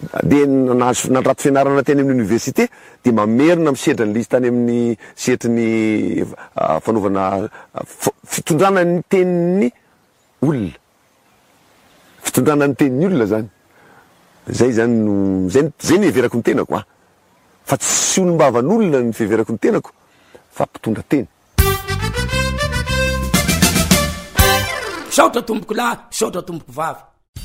de nandrato fianarana teny amin'ny université de mamerina misedra ny lizy tany amin'ny setrin'ny fanaovana fitondrana ny tenin'ny olona, fitondrana ny tenin'ny olona zany. Zay zany no zay ny everako ny tenako a, fa tsy olombavan'olona ny fiheverako ny tenako fa mpitondra teny. Saotra tomboko lahy, saotra tomboko vavy.